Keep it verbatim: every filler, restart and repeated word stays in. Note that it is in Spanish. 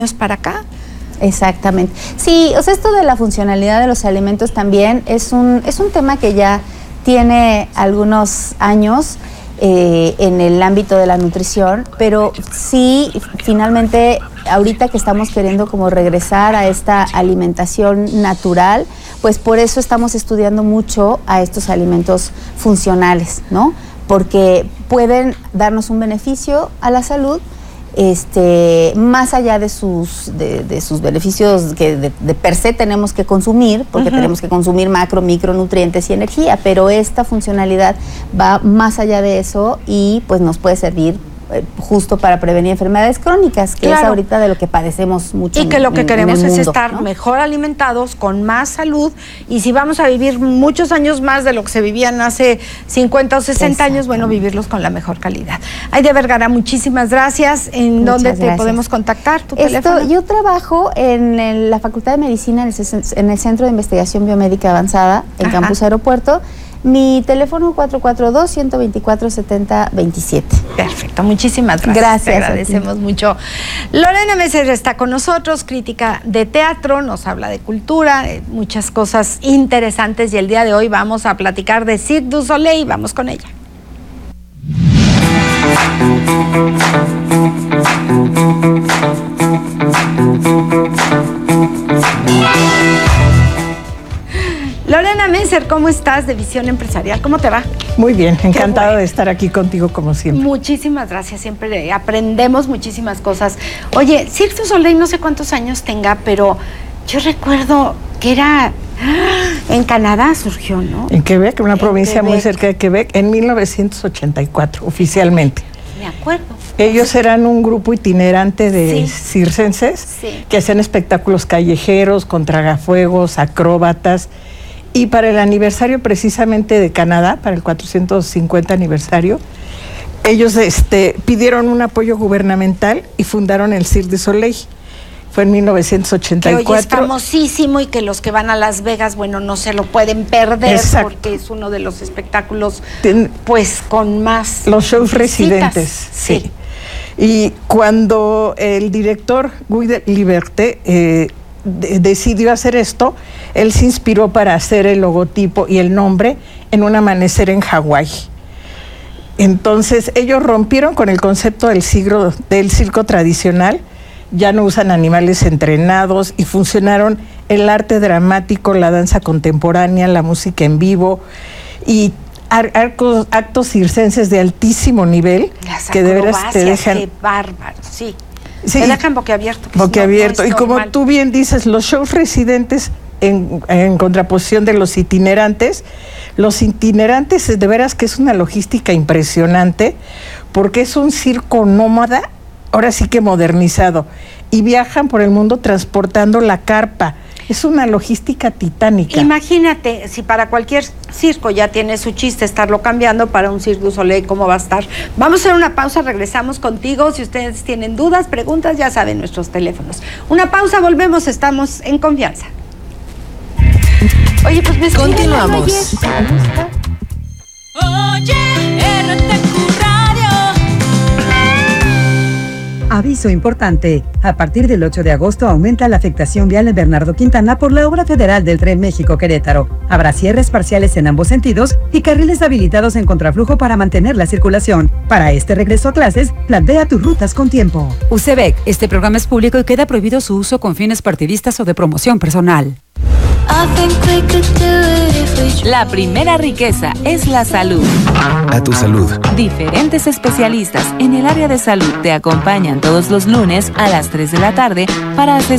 para acá. Exactamente. Sí, o sea, esto de la funcionalidad de los alimentos también es un, es un tema que ya tiene algunos años eh, en el ámbito de la nutrición, pero sí, finalmente, ahorita que estamos queriendo como regresar a esta alimentación natural, pues por eso estamos estudiando mucho a estos alimentos funcionales, ¿no? Porque pueden darnos un beneficio a la salud, Este, más allá de sus, de, de sus beneficios que de, de per se tenemos que consumir, porque uh-huh. tenemos que consumir macro, micronutrientes y energía, pero esta funcionalidad va más allá de eso y pues nos puede servir eh, justo para prevenir enfermedades crónicas, que claro. es ahorita de lo que padecemos mucho. Y que en, lo que en, queremos en el es mundo, estar ¿no? mejor alimentados, con más salud, y si vamos a vivir muchos años más de lo que se vivían hace cincuenta o sesenta años, bueno, vivirlos con la mejor calidad. Aide Vergara, muchísimas gracias. ¿En Muchas dónde te gracias. podemos contactar? ¿Tu Esto, teléfono? Yo trabajo en el, la Facultad de Medicina, en el, en el Centro de Investigación Biomédica Avanzada, en Ajá. Campus Aeropuerto. Mi teléfono cuatro cuatro dos, uno dos cuatro, siete cero dos siete. Perfecto, muchísimas gracias. Gracias. Te agradecemos mucho. Lorena Messer está con nosotros, crítica de teatro, nos habla de cultura, de muchas cosas interesantes, y el día de hoy vamos a platicar de Cirque du Soleil. Vamos con ella. Lorena Messer, ¿cómo estás? De Visión Empresarial, ¿cómo te va? Muy bien, encantada bueno. de estar aquí contigo como siempre. Muchísimas gracias, siempre aprendemos muchísimas cosas. Oye, Cirque du Soleil no sé cuántos años tenga, pero yo recuerdo que era... En Canadá surgió, ¿no? En Quebec, una en provincia Quebec. muy cerca de Quebec, en mil novecientos ochenta y cuatro, oficialmente. Me acuerdo. Ellos eran un grupo itinerante de sí. circenses sí. que hacían espectáculos callejeros, con tragafuegos, acróbatas. Y para el aniversario precisamente de Canadá, para el cuatrocientos cincuenta aniversario, ellos este, pidieron un apoyo gubernamental y fundaron el Cirque du Soleil. Fue en mil novecientos ochenta y cuatro. Que hoy es famosísimo y que los que van a Las Vegas, bueno, no se lo pueden perder. Exacto. Porque es uno de los espectáculos, Ten, pues, con más Los shows visitas. residentes, sí. sí. Y cuando el director Guy de Liberté eh, de, decidió hacer esto, él se inspiró para hacer el logotipo y el nombre en un amanecer en Hawái. Entonces, ellos rompieron con el concepto del, siglo, del circo tradicional. Ya no usan animales entrenados y funcionaron el arte dramático, la danza contemporánea, la música en vivo y arcos, actos circenses de altísimo nivel. Las que de veras te dejan... Qué bárbaro, sí. sí. Te dejan boquiabierto. Pues boquiabierto. No, no y como normal. tú bien dices, los shows residentes en, en contraposición de los itinerantes, los itinerantes de veras que es una logística impresionante porque es un circo nómada, ahora sí que modernizado, y viajan por el mundo transportando la carpa. Es una logística titánica. Imagínate, si para cualquier circo ya tiene su chiste estarlo cambiando, para un Cirque du Soleil, ¿cómo va a estar? Vamos a hacer una pausa, regresamos contigo. Si ustedes tienen dudas, preguntas, ya saben nuestros teléfonos. Una pausa, volvemos, estamos en confianza. Oye, pues me escriben. Continuamos. Oye, R T Q Radio. Aviso importante. A partir del ocho de agosto aumenta la afectación vial en Bernardo Quintana por la obra federal del Tren México-Querétaro. Habrá cierres parciales en ambos sentidos y carriles habilitados en contraflujo para mantener la circulación. Para este regreso a clases, plantea tus rutas con tiempo. U C B E C, este programa es público y queda prohibido su uso con fines partidistas o de promoción personal. La primera riqueza es la salud. A tu salud. Diferentes especialistas en el área de salud te acompañan todos los lunes a las tres de la tarde para asesorar